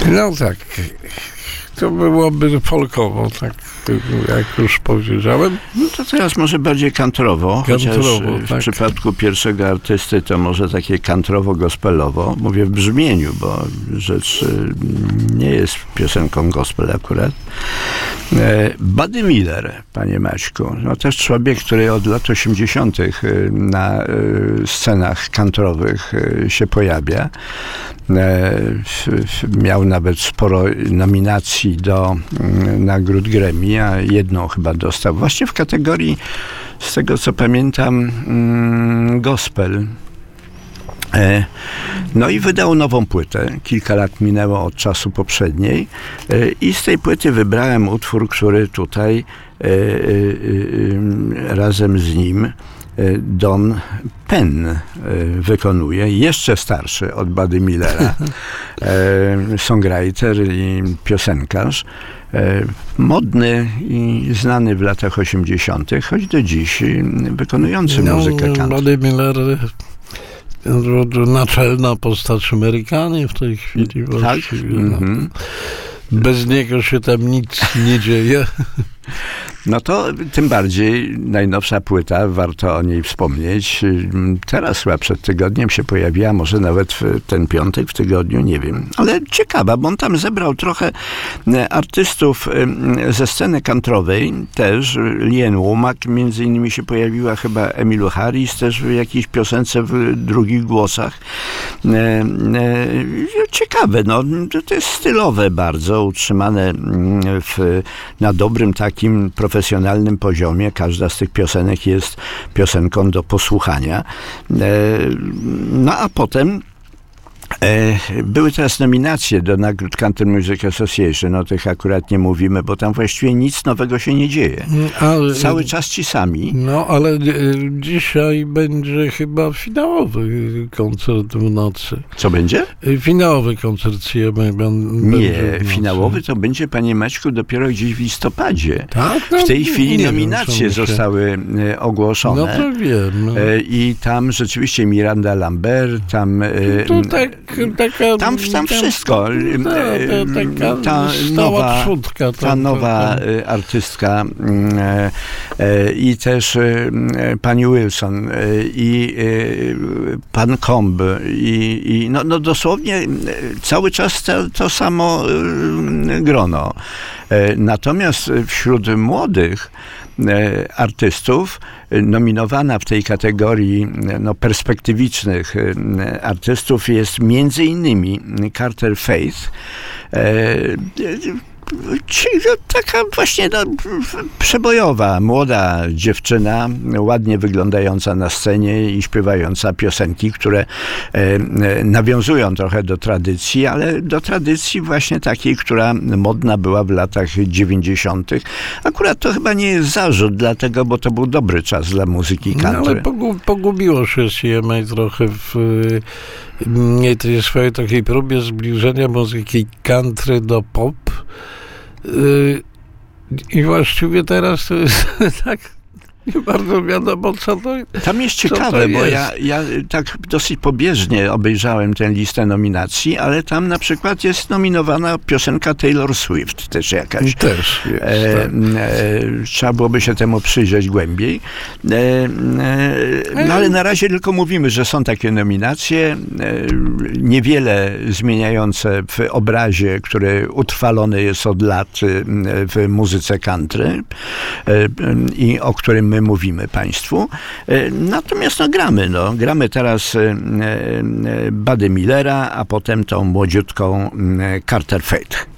No tak, to byłoby folkowo, tak jak już powiedziałem. No to teraz może bardziej kantrowo, chociaż w przypadku pierwszego artysty to może takie kantrowo-gospelowo. Mówię w brzmieniu, bo rzecz nie jest piosenką gospel akurat. Buddy Miller, panie Maćku, no też człowiek, który od lat 80. na scenach kantrowych się pojawia. Miał nawet sporo nominacji do nagród Grammy, a jedną chyba dostał właśnie w kategorii, z tego co pamiętam, gospel. No i wydał nową płytę. Kilka lat minęło od czasu poprzedniej i z tej płyty wybrałem utwór, który tutaj razem z nim Don Penn wykonuje, jeszcze starszy od Buddy Millera, songwriter i piosenkarz, modny i znany w latach 80., choć do dziś wykonujący muzykę country. Buddy Miller, naczelna postać Amerykanie w tej chwili właściwie. Tak? Bez niego się tam nic nie dzieje. No to tym bardziej najnowsza płyta, warto o niej wspomnieć. Teraz chyba przed tygodniem się pojawiła, może nawet w ten piątek w tygodniu, nie wiem. Ale ciekawa, bo on tam zebrał trochę artystów ze sceny countrywej też. Lien Womack między innymi się pojawiła, chyba Emmylou Harris też w jakiejś piosence w drugich głosach. Ciekawe, no to jest stylowe bardzo, utrzymane na dobrym takim profesjonalnym poziomie. Każda z tych piosenek jest piosenką do posłuchania. No a potem były teraz nominacje do nagród Country Music Association. O tych akurat nie mówimy, bo tam właściwie nic nowego się nie dzieje. Cały czas ci sami. No, ale dzisiaj będzie chyba finałowy koncert w nocy. Co będzie? Finałowy koncert Nie, finałowy to będzie, panie Maćku, dopiero gdzieś w listopadzie. Tak? No, w tej chwili nominacje zostały ogłoszone. No to wiem. I tam rzeczywiście Miranda Lambert, tam... Tam wszystko. Ta nowa artystka i też pani Wilson i pan Comb i no dosłownie cały czas to samo grono. Natomiast wśród młodych artystów nominowana w tej kategorii perspektywicznych artystów jest między innymi Carter Faith, taka właśnie przebojowa, młoda dziewczyna, ładnie wyglądająca na scenie i śpiewająca piosenki, które nawiązują trochę do tradycji, ale do tradycji właśnie takiej, która modna była w latach 90. Akurat to chyba nie jest zarzut, dlatego, bo to był dobry czas dla muzyki country. No, ale pogubiło się CMA trochę w tej swojej takiej próbie zbliżenia muzyki country do pop. I właściwie teraz to jest tak nie bardzo wiadomo, co to jest. Tam jest ciekawe, bo ja tak dosyć pobieżnie obejrzałem tę listę nominacji, ale tam na przykład jest nominowana piosenka Taylor Swift też jakaś. Też jest, trzeba byłoby się temu przyjrzeć głębiej. No ale na razie tylko mówimy, że są takie nominacje, niewiele zmieniające w obrazie, który utrwalony jest od lat w muzyce country i o którym my mówimy państwu. Natomiast gramy teraz Buddy Millera, a potem tą młodziutką Carter Faith.